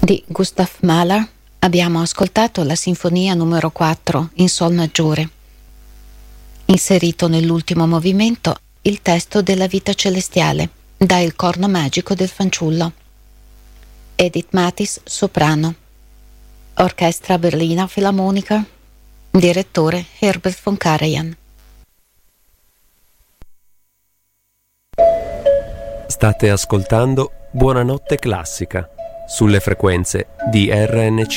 Di Gustav Mahler abbiamo ascoltato la sinfonia numero 4 in sol maggiore. Inserito nell'ultimo movimento il testo della Vita celestiale da Il corno magico del fanciullo. Edith Mathis, soprano. Orchestra Berlina Filarmonica. Direttore Herbert von Karajan. State ascoltando Buonanotte Classica sulle frequenze di RNC.